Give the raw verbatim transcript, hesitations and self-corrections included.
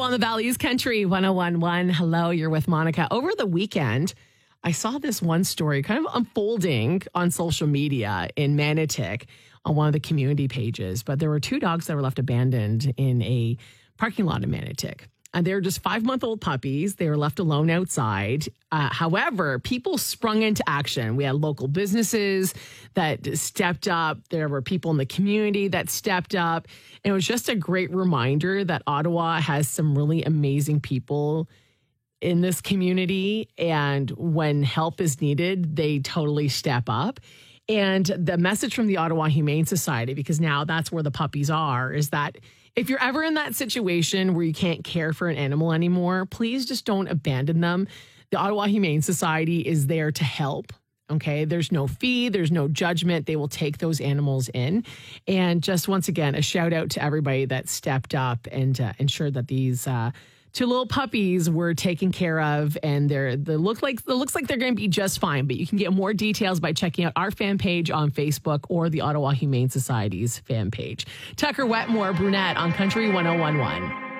Ottawa on the Valley's Country one oh one point one. Hello, you're with Monica. Over the weekend, I saw this one story kind of unfolding on social media in Manotick on one of the community pages. But there were two dogs that were left abandoned in a parking lot in Manotick. And they were just five-month-old puppies. They were left alone outside. Uh, however, people sprung into action. We had local businesses that stepped up. There were people in the community that stepped up. And it was just a great reminder that Ottawa has some really amazing people in this community. And when help is needed, they totally step up. And the message from the Ottawa Humane Society, because now that's where the puppies are, is that if you're ever in that situation where you can't care for an animal anymore, please just don't abandon them. The Ottawa Humane Society is there to help. Okay, there's no fee, there's no judgment. They will take those animals in. And just once again, a shout out to everybody that stepped up and uh, ensured that these uh, two little puppies were taken care of, and they're they look like it looks like they're going to be just fine. But you can get more details by checking out our fan page on Facebook or the Ottawa Humane Society's fan page. Tucker Wetmore Brunette on Country one oh one point one.